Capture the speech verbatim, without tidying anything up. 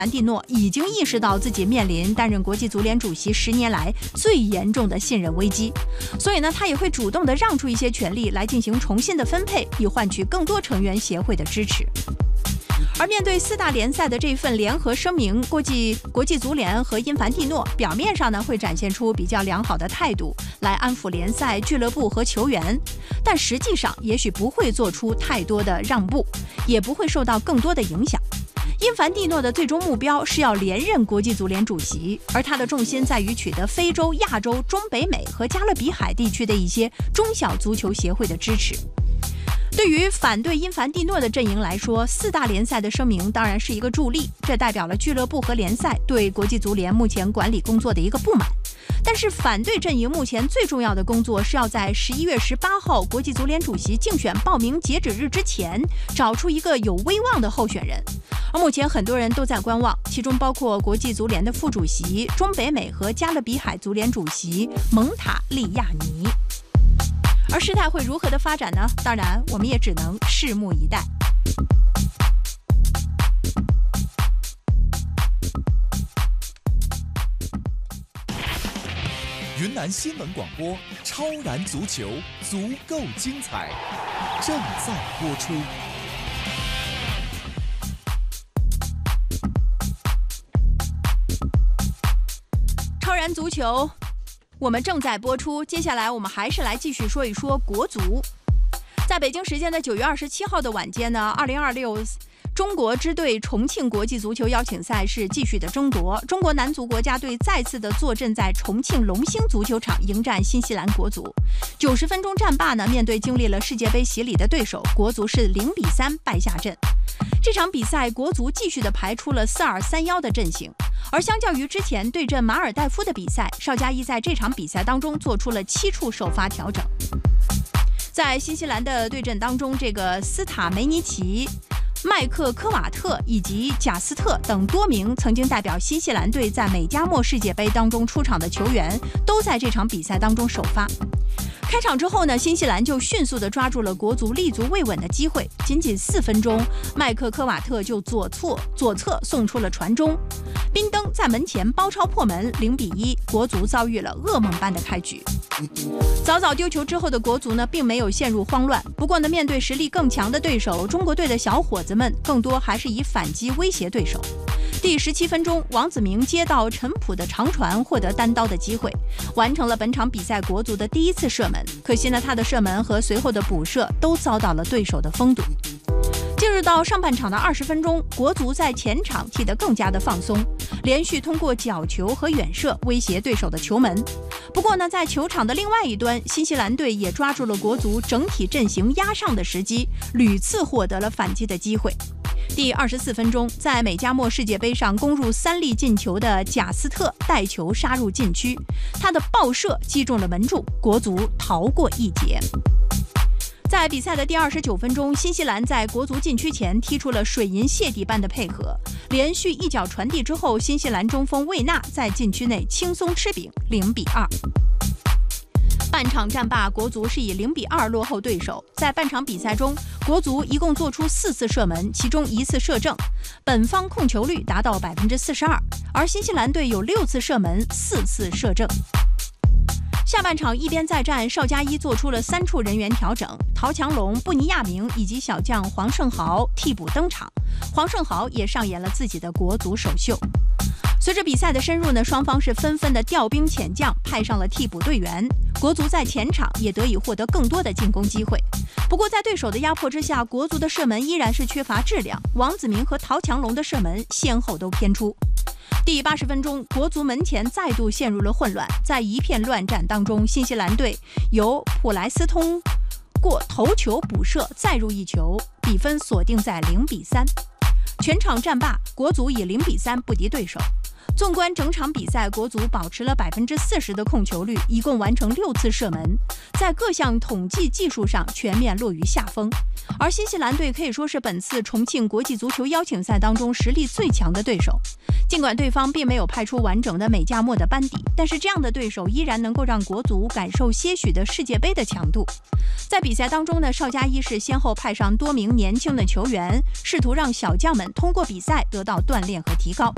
凡蒂诺已经意识到自己面临担任国际足联主席十年来最严重的信任危机，所以呢，他也会主动的让出一些权利来进行重新的分配，以换取更多成员协会的支持。而面对四大联赛的这份联合声明，国际国际足联和因凡蒂诺表面上呢会展现出比较良好的态度，来安抚联赛、俱乐部和球员，但实际上也许不会做出太多的让步，也不会受到更多的影响。因凡蒂诺的最终目标是要连任国际足联主席，而他的重心在于取得非洲、亚洲、中北美和加勒比海地区的一些中小足球协会的支持。对于反对因凡蒂诺的阵营来说，四大联赛的声明当然是一个助力，这代表了俱乐部和联赛对国际足联目前管理工作的一个不满。但是反对阵营目前最重要的工作是要在十一月十八号国际足联主席竞选报名截止日之前，找出一个有威望的候选人。而目前很多人都在观望，其中包括国际足联的副主席、中北美和加勒比海足联主席蒙塔利亚尼。而事态会如何的发展呢？当然，我们也只能拭目以待。 云南新闻广播《超然足球》，足够精彩，正在播出。 超然足球，我们正在播出。接下来，我们还是来继续说一说国足。在北京时间的九月二十七号的晚间呢，二零二六中国支队重庆国际足球邀请赛是继续的争夺。中国男足国家队再次的坐镇在重庆龙兴足球场迎战新西兰国足。九十分钟战罢呢，面对经历了世界杯洗礼的对手，国足是零比三败下阵。这场比赛，国足继续的排出了四二三一的阵型。而相较于之前对阵马尔代夫的比赛，邵佳一在这场比赛当中做出了七处首发调整。在新西兰的对阵当中，这个斯塔梅尼奇、麦克科瓦特以及贾斯特等多名曾经代表新西兰队在美加墨世界杯当中出场的球员，都在这场比赛当中首发。开场之后呢，新西兰就迅速地抓住了国足立足未稳的机会。仅仅四分钟，麦克科瓦特就左侧左侧送出了传中，宾登在门前包抄破门，零比一，国足遭遇了噩梦般的开局。早早丢球之后的国足呢，并没有陷入慌乱。不过呢，面对实力更强的对手，中国队的小伙子们更多还是以反击威胁对手。第十七分钟，王子铭接到陈普的长传，获得单刀的机会，完成了本场比赛国足的第一次射门。可惜呢，他的射门和随后的补射都遭到了对手的封堵。进入到上半场的二十分钟，国足在前场踢得更加的放松，连续通过角球和远射威胁对手的球门。不过呢，在球场的另外一端，新西兰队也抓住了国足整体阵型压上的时机，屡次获得了反击的机会。第二十四分钟，在美加墨世界杯上攻入三粒进球的贾斯特带球杀入禁区，他的爆射击中了门柱，国足逃过一劫。在比赛的第二十九分钟，新西兰在国足禁区前踢出了水银泻地般的配合，连续一脚传递之后，新西兰中锋魏纳在禁区内轻松吃饼，零比二。半场战罢，国足是以零比二落后对手。在半场比赛中，国足一共做出四次射门，其中一次射正，本方控球率达到百分之四十二，而新西兰队有六次射门，四次射正。下半场一边再战，邵佳一做出了三处人员调整，陶强龙、布尼亚明以及小将黄胜豪替补登场，黄胜豪也上演了自己的国足首秀。随着比赛的深入呢，双方是纷纷的调兵遣将，派上了替补队员。国足在前场也得以获得更多的进攻机会。不过在对手的压迫之下，国足的射门依然是缺乏质量，王子铭和陶强龙的射门先后都偏出。第八十分钟，国足门前再度陷入了混乱，在一片乱战当中，新西兰队由普莱斯通过头球补射再入一球，比分锁定在零比三。全场战罢，国足以零比三不敌对手。纵观整场比赛，国足保持了百分之四十的控球率，一共完成六次射门，在各项统计技术上全面落于下风。而新西兰队可以说是本次重庆国际足球邀请赛当中实力最强的对手。尽管对方并没有派出完整的美加墨的班底，但是这样的对手依然能够让国足感受些许的世界杯的强度。在比赛当中呢，邵佳一是先后派上多名年轻的球员，试图让小将们通过比赛得到锻炼和提高。